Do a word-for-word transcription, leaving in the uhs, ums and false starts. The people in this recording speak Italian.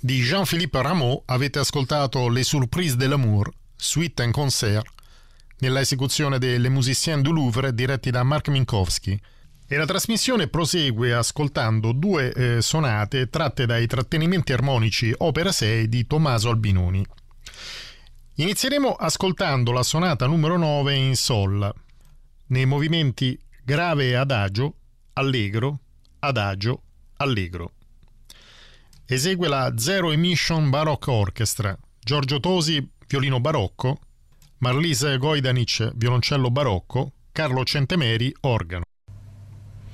di Jean-Philippe Rameau avete ascoltato Les Surprises de l'amour, suite en concert, nella esecuzione delle Musiciens du Louvre diretti da Marc Minkowski. E la trasmissione prosegue ascoltando due eh, sonate tratte dai trattenimenti armonici opera sei di Tommaso Albinoni. Inizieremo ascoltando la sonata numero nove in sol, nei movimenti grave e adagio, allegro, adagio, allegro. Esegue la Zero Emission Baroque Orchestra, Giorgio Tosi, violino barocco, Marlise Gojdanic, violoncello barocco, Carlo Centemeri, organo.